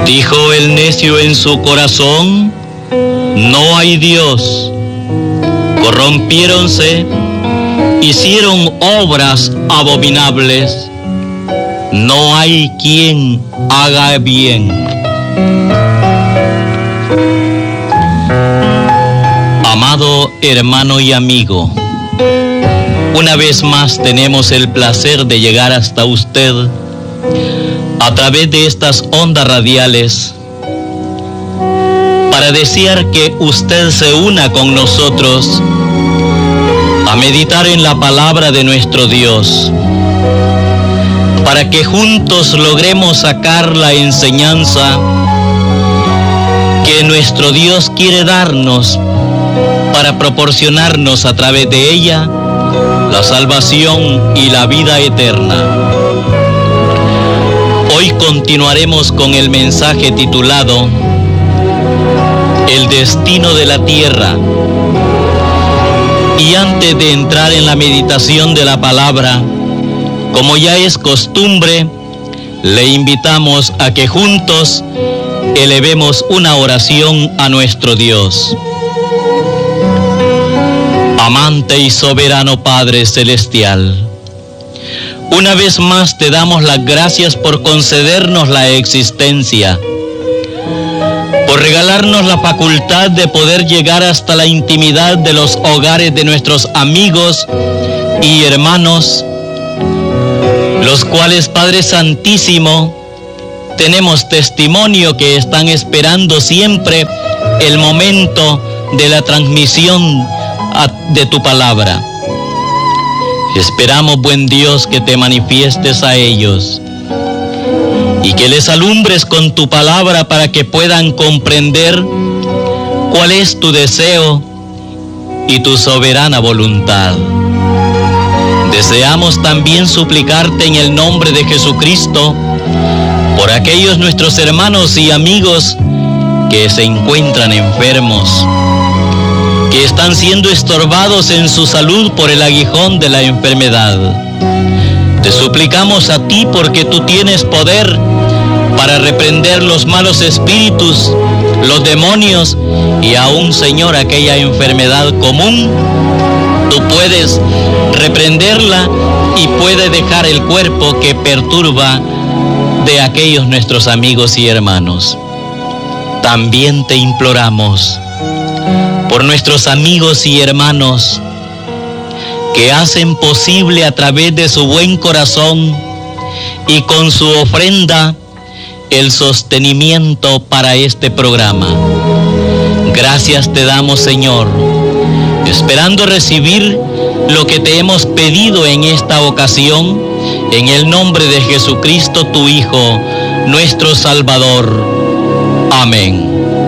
Dijo el necio en su corazón: no hay Dios. Corrompiéronse, hicieron obras abominables. No hay quien haga bien. Amado hermano y amigo, una vez más tenemos el placer de llegar hasta usted a través de estas ondas radiales para desear que usted se una con nosotros a meditar en la palabra de nuestro Dios, para que juntos logremos sacar la enseñanza que nuestro Dios quiere darnos para proporcionarnos a través de ella la salvación y la vida eterna. Hoy continuaremos con el mensaje titulado El destino de la tierra. Y antes de entrar en la meditación de la palabra, como ya es costumbre, le invitamos a que juntos elevemos una oración a nuestro Dios. Amante y soberano Padre Celestial, una vez más te damos las gracias por concedernos la existencia, por regalarnos la facultad de poder llegar hasta la intimidad de los hogares de nuestros amigos y hermanos, los cuales, Padre Santísimo, tenemos testimonio que están esperando siempre el momento de la transmisión de tu palabra. Esperamos, buen Dios, que te manifiestes a ellos y que les alumbres con tu palabra para que puedan comprender cuál es tu deseo y tu soberana voluntad. Deseamos también suplicarte en el nombre de Jesucristo por aquellos nuestros hermanos y amigos que se encuentran enfermos, que están siendo estorbados en su salud por el aguijón de la enfermedad. Te suplicamos a ti porque tú tienes poder para reprender los malos espíritus, los demonios y aún, Señor, aquella enfermedad común. Tú puedes reprenderla y puedes dejar el cuerpo que perturba de aquellos nuestros amigos y hermanos. También te imploramos por nuestros amigos y hermanos que hacen posible a través de su buen corazón y con su ofrenda el sostenimiento para este programa. Gracias te damos, Señor, esperando recibir lo que te hemos pedido en esta ocasión, en el nombre de Jesucristo, tu Hijo, nuestro Salvador. Amén.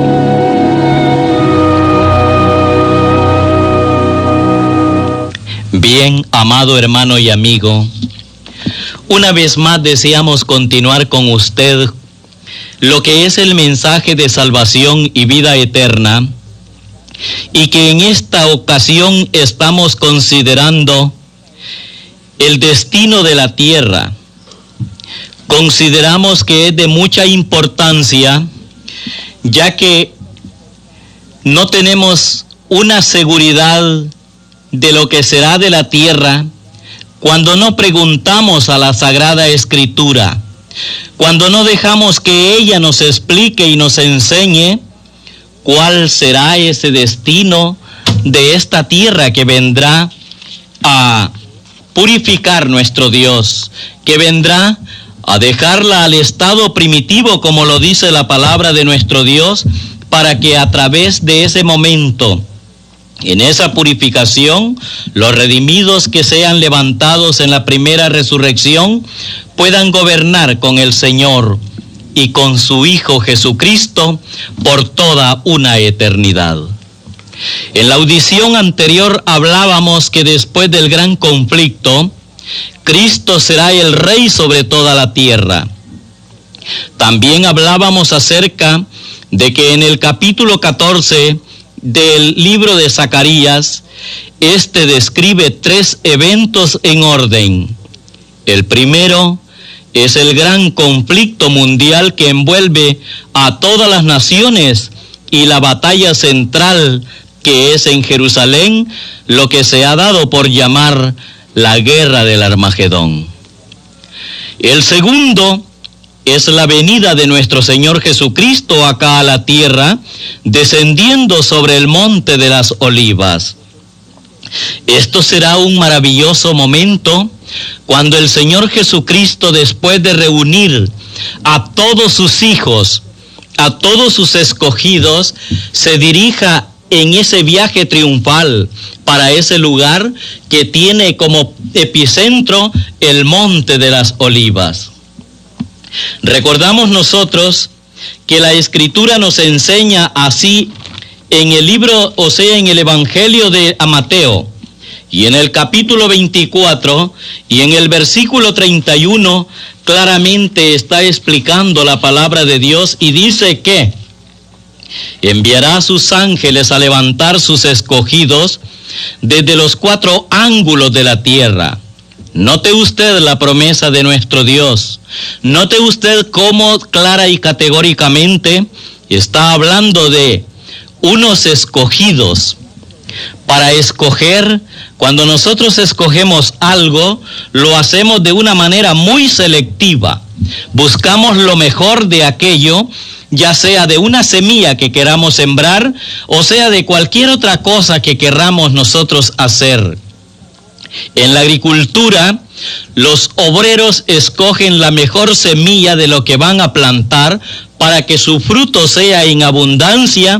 Bien, amado hermano y amigo, una vez más deseamos continuar con usted lo que es el mensaje de salvación y vida eterna, y que en esta ocasión estamos considerando el destino de la tierra. Consideramos que es de mucha importancia, ya que no tenemos una seguridad de lo que será de la tierra cuando no preguntamos a la Sagrada Escritura, cuando no dejamos que ella nos explique y nos enseñe cuál será ese destino de esta tierra que vendrá a purificar nuestro Dios, que vendrá a dejarla al estado primitivo, como lo dice la palabra de nuestro Dios, para que a través de ese momento, en esa purificación, los redimidos que sean levantados en la primera resurrección puedan gobernar con el Señor y con su Hijo Jesucristo por toda una eternidad. En la audición anterior hablábamos que después del gran conflicto, Cristo será el Rey sobre toda la tierra. También hablábamos acerca de que en el capítulo 14 del libro de Zacarías, describe 3 eventos en orden. El primero, es el gran conflicto mundial que envuelve a todas las naciones y la batalla central que es en Jerusalén, lo que se ha dado por llamar la guerra del Armagedón. El segundo es la venida de nuestro Señor Jesucristo acá a la tierra, descendiendo sobre el monte de las Olivas. Esto será un maravilloso momento cuando el Señor Jesucristo, después de reunir a todos sus hijos, a todos sus escogidos, se dirija en ese viaje triunfal para ese lugar que tiene como epicentro el monte de las Olivas. Recordamos nosotros que la Escritura nos enseña así en el libro, o sea, en el Evangelio de Mateo, y en el capítulo 24 y en el versículo 31, claramente está explicando la palabra de Dios y dice que enviará a sus ángeles a levantar sus escogidos desde los 4 ángulos de la tierra. Note usted la promesa de nuestro Dios. Note usted cómo clara y categóricamente está hablando de unos escogidos. Para escoger, cuando nosotros escogemos algo, lo hacemos de una manera muy selectiva. Buscamos lo mejor de aquello, ya sea de una semilla que queramos sembrar, o sea de cualquier otra cosa que querramos nosotros hacer. En la agricultura, los obreros escogen la mejor semilla de lo que van a plantar para que su fruto sea en abundancia